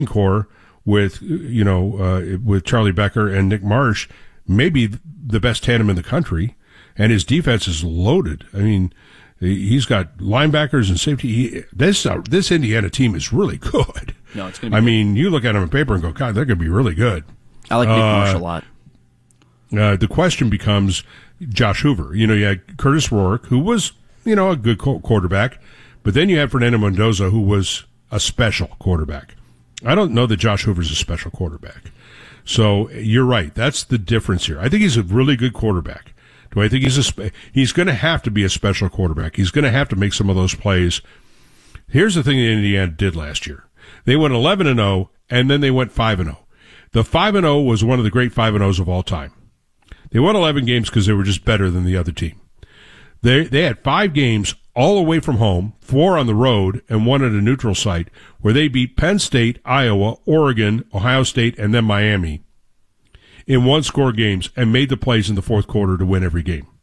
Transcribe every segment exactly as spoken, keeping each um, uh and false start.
core with, you know, uh, with Charlie Becker and Nick Marsh, maybe the best tandem in the country, and his defense is loaded. I mean, he's got linebackers and safety. He, this uh, this Indiana team is really good. No, it's going to be I good. mean, you look at them on paper and go, God, they're going to be really good. I like Nick uh, Marsh a lot. Uh, the question becomes Josh Hoover. You know, you had Curtis Rourke, who was, you know, a good co- quarterback, but then you had Fernando Mendoza, who was a special quarterback. I don't know that Josh Hoover's a special quarterback. So you're right. That's the difference here. I think he's a really good quarterback. Do I think he's a spe- he's going to have to be a special quarterback? He's going to have to make some of those plays. Here's the thing that Indiana did last year. They went eleven and oh, and then they went five and oh. The five and oh was one of the great five and ohs of all time. They won eleven games because they were just better than the other team. They they had five games all away from home, four on the road, and one at a neutral site, where they beat Penn State, Iowa, Oregon, Ohio State, and then Miami in one-score games and made the plays in the fourth quarter to win every game.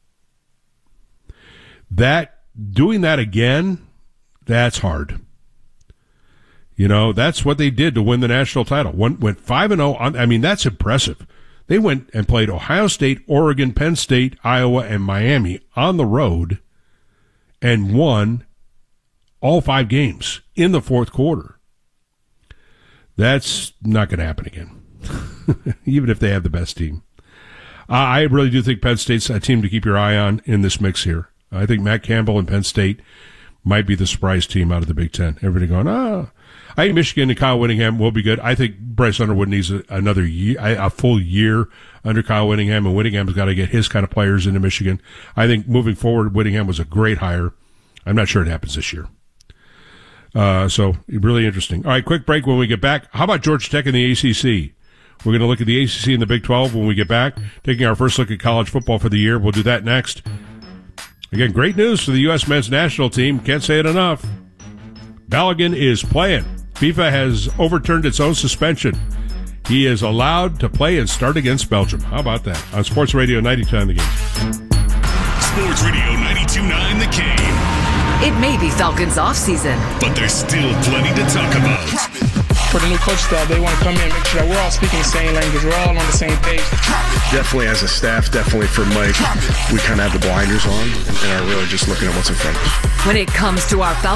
That doing that again, that's hard. You know, that's what they did to win the national title. Went, went five and oh. I mean, that's impressive. They went and played Ohio State, Oregon, Penn State, Iowa, and Miami on the road and won all five games in the fourth quarter. That's not going to happen again, even if they have the best team. Uh, I really do think Penn State's a team to keep your eye on in this mix here. I think Matt Campbell and Penn State might be the surprise team out of the Big Ten. Everybody going, ah. I think Michigan and Kyle Whittingham will be good. I think Bryce Underwood needs a, another year, a full year under Kyle Whittingham, and Whittingham's got to get his kind of players into Michigan. I think moving forward, Whittingham was a great hire. I'm not sure it happens this year. Uh, so really interesting. All right, quick break. When we get back, how about Georgia Tech and the A C C? We're going to look at the A C C and the Big twelve when we get back, taking our first look at college football for the year. We'll do that next. Again, great news for the U S men's national team. Can't say it enough. Balogun is playing. FIFA has overturned its own suspension. He is allowed to play and start against Belgium. How about that? On Sports Radio ninety-two point nine The Game. Sports Radio ninety-two point nine The Game. It may be Falcons off-season, but there's still plenty to talk about. For the new coach staff, they want to come in and make sure that we're all speaking the same language. We're all on the same page. Definitely as a staff, definitely for Mike, we kind of have the blinders on and are really just looking at what's in front of us. When it comes to our Falcons,